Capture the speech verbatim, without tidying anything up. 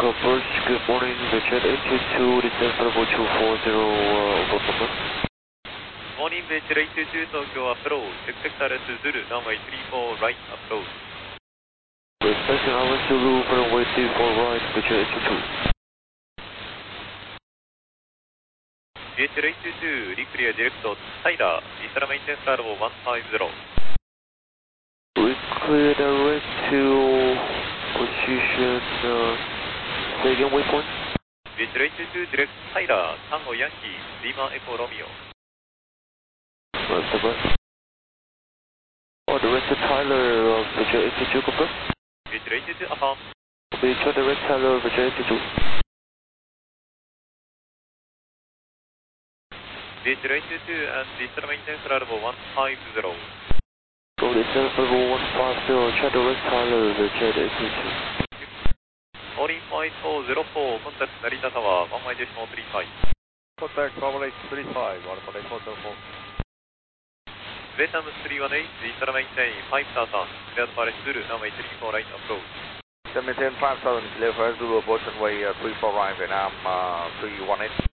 First, good morning, the jet eight two two, descent level two four zero, uh, over, over. Morning, the jet eight two two, Tokyo approach, expect R S Zulu, runway three four right approach. Expecting R S Zulu, runway three four right, the jet eight two two. V H L eight two two, reclear direct to Tyler, Vistara maintenance level one five zero. Reclear direct to position, uh, say again, waypoint. V H L eight two two, direct Tyler, Tango Yankee, Lima Echo Romeo. Right, right. Oh, direct to Tyler, uh, the jet eight two two, confirm. V H L eight two two, affirm. V H L direct Tyler, the jet eight two two. V H L eight two two and Vistara maintenance level one five zero. Go descent level one five zero, check direct Tyler, the jet eight two two. Morning flight four zero four, contact Narita Tower, one way decimal three five. Contact one one eight three five, one one eight four zero four. Vietnam three one eight, Vistara maintain five thousand, cleared for Zulu, runway three four right approach. Maintain five thousand, clear for Zulu, approach runway uh, three four right, Vietnam uh, three one eight.